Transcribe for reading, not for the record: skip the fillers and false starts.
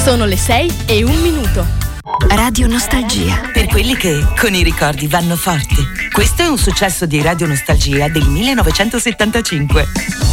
Sono le 6:01. Radio Nostalgia. Per quelli che con i ricordi vanno forti. Questo è un successo di Radio Nostalgia del 1975.